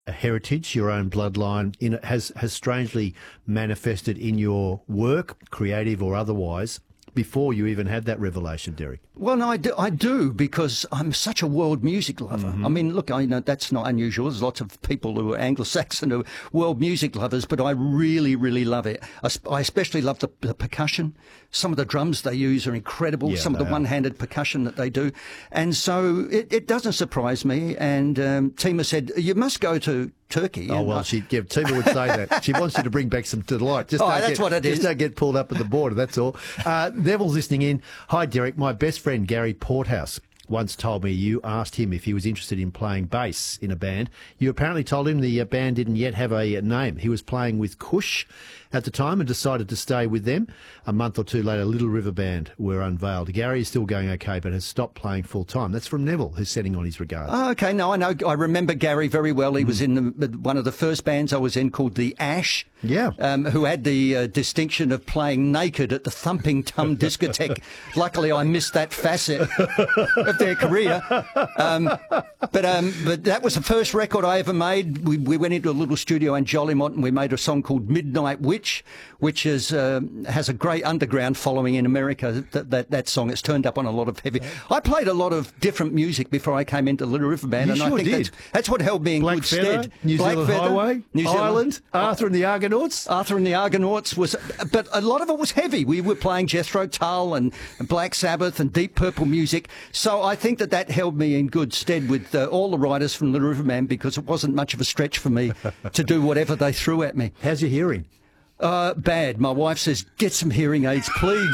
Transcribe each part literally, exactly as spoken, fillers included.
a heritage, your own bloodline, in it has has strangely manifested in your work, creative or otherwise, before you even had that revelation, Derek? Well, no, I do, I do because I'm such a world music lover. Mm-hmm. I mean, look, I know that's not unusual. There's lots of people who are Anglo-Saxon who are world music lovers, but I really, really love it. I, I especially love the, the percussion. Some of the drums they use are incredible. Yeah, Some of the are. one-handed percussion that they do. And so it, it doesn't surprise me. And um, Tima said, you must go to Turkey. Oh, And well, I- she, yeah, Tima would say that. She wants you to bring back some delight. Just Oh, don't that's get, what it just is. don't get pulled up at the border, that's all. Uh, Neville's listening in. Hi, Derek. My best friend, Gary Porthouse, once told me you asked him if he was interested in playing bass in a band. You apparently told him the uh, band didn't yet have a uh, name. He was playing with Kush at the time and decided to stay with them. A month or two later, Little River Band were unveiled. Gary is still going okay, but has stopped playing full time. That's from Neville, who's sending on his regards. Oh, okay. No, I know. I remember Gary very well. He was in the, one of the first bands I was in called the Ash. Yeah. Um, who had the uh, distinction of playing naked at the Thumping Tum discotheque. Luckily, I missed that facet of their career. Um, but um, but that was the first record I ever made. We, we went into a little studio in Jolimont and we made a song called Midnight Witch, which is uh, has a great underground following in America. That, that that song, it's turned up on a lot of heavy. I played a lot of different music before I came into Little River Band, You and sure I think did. that's, that's what held me in Black good Feather, stead. New Black Zealand Feather, Highway, New Zealand- Ireland, Arthur and the Argonauts. Arthur and the Argonauts was, but a lot of it was heavy. We were playing Jethro Tull and Black Sabbath and Deep Purple music. So I think that that held me in good stead with uh, all the writers from Little River Band, because it wasn't much of a stretch for me to do whatever they threw at me. How's your hearing? Uh, bad. My wife says, get some hearing aids, please.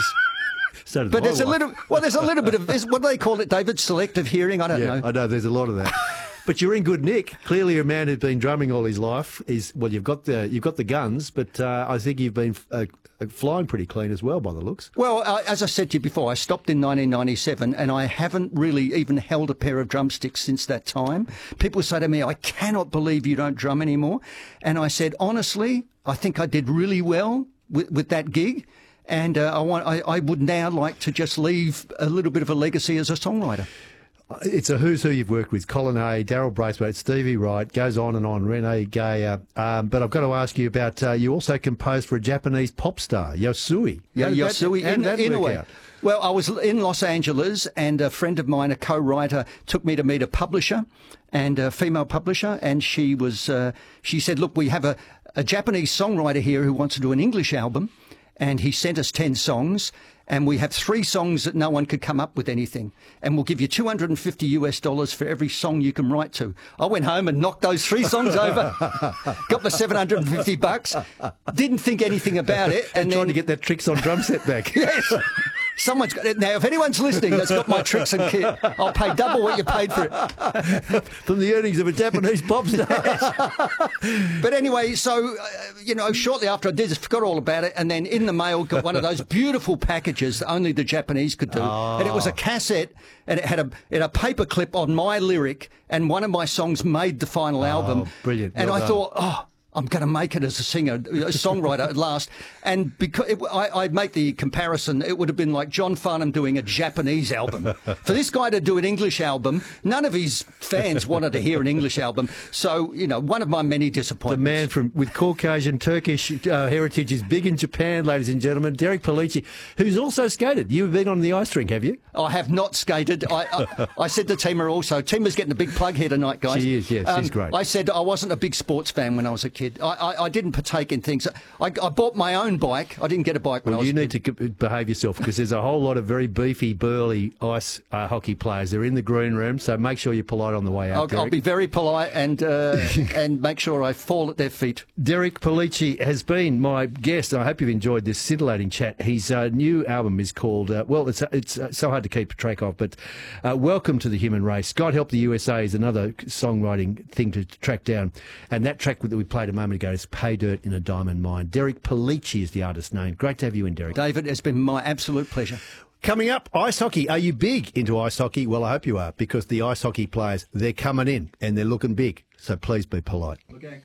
So did But my there's a wife. little, well, there's a little bit of, there's, what do they call it, David? Selective hearing? I don't Yeah, know. I know there's a lot of that. But you're in good nick. Clearly, a man who's been drumming all his life is well. You've got the you've got the guns, but uh, I think you've been uh, flying pretty clean as well, by the looks. Well, uh, as I said to you before, I stopped in nineteen ninety-seven and I haven't really even held a pair of drumsticks since that time. People say to me, I cannot believe you don't drum anymore. And I said, honestly, I think I did really well with, with that gig. And uh, I, want, I, I would now like to just leave a little bit of a legacy as a songwriter. It's a who's who you've worked with. Colin Hay, Daryl Braithwaite, Stevie Wright, goes on and on, Renee Gayer. Um, but I've got to ask you about, uh, you also composed for a Japanese pop star, Yosui. Yeah, How did that- Yosui, how did in, that in a work way. out? Well, I was in Los Angeles and a friend of mine, a co-writer, took me to meet a publisher, and a female publisher, and she was, uh, she said, look, we have a, a Japanese songwriter here who wants to do an English album, and he sent us ten songs, and we have three songs that no one could come up with anything, and we'll give you two hundred fifty US dollars for every song you can write to. I went home and knocked those three songs over, got my seven hundred fifty bucks, didn't think anything about it, And, and trying then, to get that Tricks on drum set back. yes. Someone's got it now. If anyone's listening that's got my tricks and kit, I'll pay double what you paid for it. From the earnings of a Japanese pop star. But anyway, so, uh, you know, shortly after I did this, forgot all about it, and then in the mail got one of those beautiful packages that only the Japanese could do. Oh. And it was a cassette, and it had a, it had a paper clip on my lyric, and one of my songs made the final album. brilliant. And Well I done. thought, oh, I'm going to make it as a singer, a songwriter at last. And because it, I, I'd make the comparison, it would have been like John Farnham doing a Japanese album. For this guy to do an English album, none of his fans wanted to hear an English album. So, you know, one of my many The disappointments. man from with Caucasian Turkish uh, heritage is big in Japan, ladies and gentlemen. Derek Polici, who's also skated. You've been on the ice rink, have you? I have not skated. I, I, I said to Tima also, Tima's getting a big plug here tonight, guys. She is, yes, she's great. I said I wasn't a big sports fan when I was a kid. I, I, I didn't partake in things. I, I bought my own bike. I didn't get a bike when Well, I was you a need kid. to c- behave yourself because there's a whole lot of very beefy, burly ice uh, hockey players. They're in the green room, so make sure you're polite on the way out, I'll, Derek. I'll be very polite and uh, and make sure I fall at their feet. Derek Polici has been my guest. I hope you've enjoyed this scintillating chat. His uh, new album is called, uh, well, it's it's uh, so hard to keep track of, but uh, Welcome to the Human Race. God Help the U S A is another songwriting thing to track down. And that track that we played a moment ago is Pay Dirt in a Diamond Mine. Derek Polici is the artist's name. Great to have you in, Derek. David, it's been my absolute pleasure. Coming up, ice hockey. Are you big into ice hockey? Well, I hope you are, because the ice hockey players, they're coming in and they're looking big. So please be polite. Okay.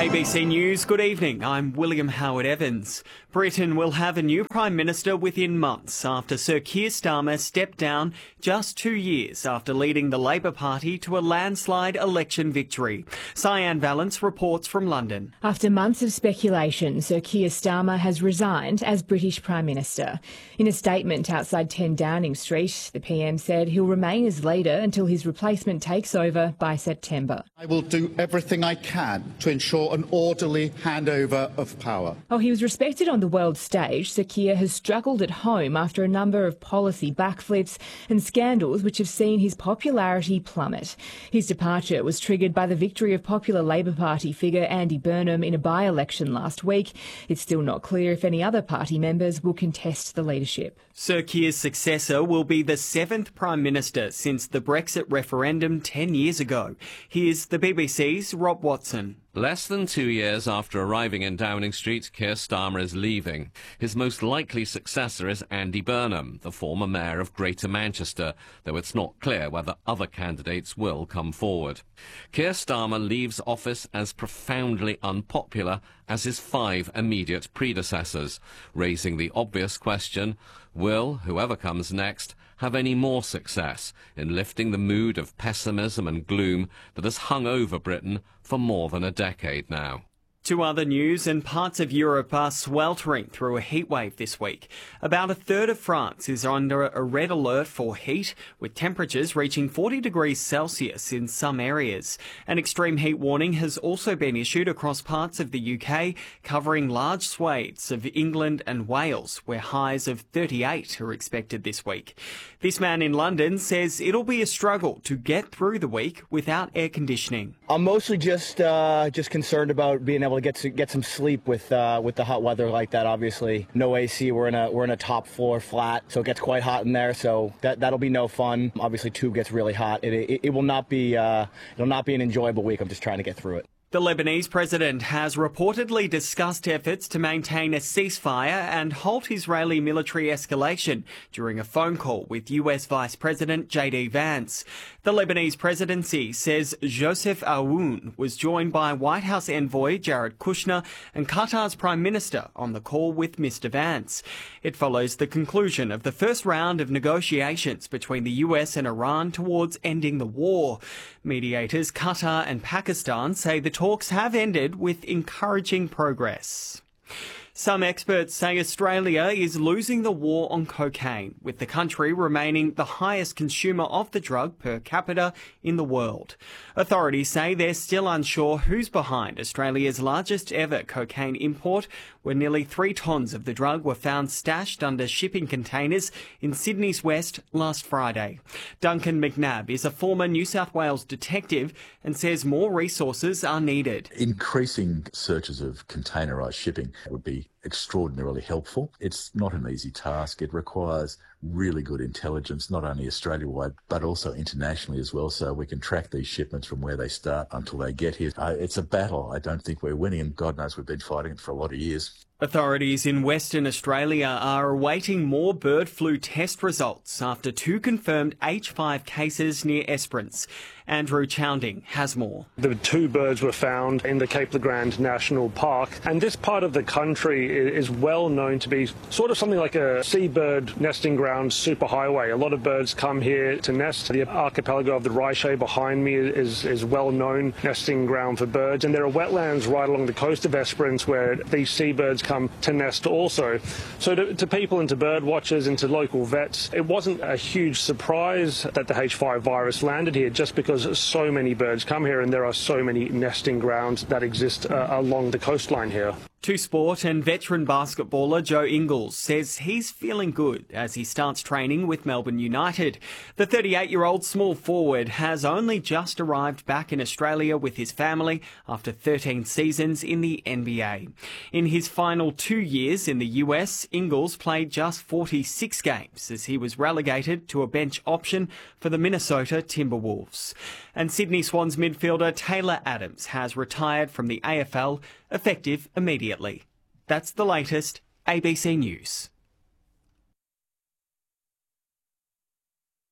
A B C News, good evening. I'm William Howard Evans. Britain will have a new Prime Minister within months after Sir Keir Starmer stepped down just two years after leading the Labour Party to a landslide election victory. Cyan Valance reports from London. After months of speculation, Sir Keir Starmer has resigned as British Prime Minister. In a statement outside ten Downing Street, the P M said he'll remain as leader until his replacement takes over by September. I will do everything I can to ensure an orderly handover of power. While he was respected on the world stage, Sir Keir has struggled at home after a number of policy backflips and scandals which have seen his popularity plummet. His departure was triggered by the victory of popular Labour Party figure Andy Burnham in a by-election last week. It's still not clear if any other party members will contest the leadership. Sir Keir's successor will be the seventh Prime Minister since the Brexit referendum ten years ago. Here's the B B C's Rob Watson. Less than two years after arriving in Downing Street, Keir Starmer is leaving. His most likely successor is Andy Burnham, the former mayor of Greater Manchester, though it's not clear whether other candidates will come forward. Keir Starmer leaves office as profoundly unpopular as his five immediate predecessors, raising the obvious question, will whoever comes next have any more success in lifting the mood of pessimism and gloom that has hung over Britain for more than a decade now? To other news, and parts of Europe are sweltering through a heatwave this week. About a third of France is under a red alert for heat, with temperatures reaching forty degrees Celsius in some areas. An extreme heat warning has also been issued across parts of the U K, covering large swathes of England and Wales, where highs of thirty-eight are expected this week. This man in London says it'll be a struggle to get through the week without air conditioning. I'm mostly just uh, just concerned about being able to get to get some sleep with uh, with the hot weather like that. Obviously, no A C. We're in a we're in a top floor flat, so it gets quite hot in there. So that that'll be no fun. Obviously, tube gets really hot. It it, it will not be uh, it'll not be an enjoyable week. I'm just trying to get through it. The Lebanese president has reportedly discussed efforts to maintain a ceasefire and halt Israeli military escalation during a phone call with U S Vice President J D Vance. The Lebanese presidency says Joseph Aoun was joined by White House envoy Jared Kushner and Qatar's Prime Minister on the call with Mister Vance. It follows the conclusion of the first round of negotiations between the U S and Iran towards ending the war. Mediators Qatar and Pakistan say the talks have ended with encouraging progress. Some experts say Australia is losing the war on cocaine, with the country remaining the highest consumer of the drug per capita in the world. Authorities say they're still unsure who's behind Australia's largest ever cocaine import, where nearly three tonnes of the drug were found stashed under shipping containers in Sydney's west last Friday. Duncan McNabb is a former New South Wales detective and says more resources are needed. Increasing searches of containerised shipping would be extraordinarily helpful. It's not an easy task. It requires really good intelligence, not only Australia-wide, but also internationally as well, so we can track these shipments from where they start until they get here. Uh, it's a battle. I don't think we're winning, and God knows we've been fighting it for a lot of years. Authorities in Western Australia are awaiting more bird flu test results after two confirmed H five cases near Esperance. Andrew Chowding has more. The two birds were found in the Cape Le Grand National Park, and this part of the country is well known to be sort of something like a seabird nesting ground superhighway. A lot of birds come here to nest. The archipelago of the Riche behind me is, is well known nesting ground for birds, and there are wetlands right along the coast of Esperance where these seabirds come to nest also. So to, to people and to bird watchers and to local vets, it wasn't a huge surprise that the H five virus landed here, just because so many birds come here and there are so many nesting grounds that exist uh, along the coastline here. To sport, and veteran basketballer Joe Ingles says he's feeling good as he starts training with Melbourne United. The thirty-eight-year-old small forward has only just arrived back in Australia with his family after thirteen seasons in the N B A. In his final two years in the U S, Ingles played just forty-six games as he was relegated to a bench option for the Minnesota Timberwolves. And Sydney Swans midfielder Taylor Adams has retired from the A F L, effective immediately. That's the latest. A B C News.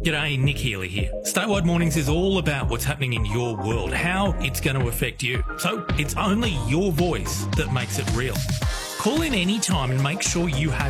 G'day, Nick Healy here. Statewide Mornings is all about what's happening in your world, how it's going to affect you. So it's only your voice that makes it real. Call in any time and make sure you have